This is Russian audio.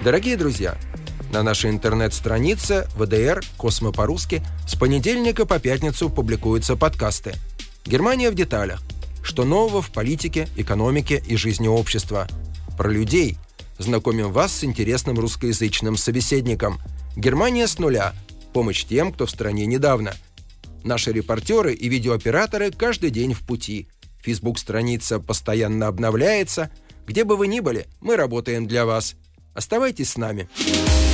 Дорогие друзья, на нашей интернет-странице ВДР «Космо по-русски» с понедельника по пятницу публикуются подкасты. «Германия в деталях. Что нового в политике, экономике и жизни общества?» Про людей. Знакомим вас с интересным русскоязычным собеседником. «Германия с нуля. Помощь тем, кто в стране недавно». Наши репортеры и видеооператоры каждый день в пути. Фейсбук-страница постоянно обновляется. Где бы вы ни были, мы работаем для вас. Оставайтесь с нами.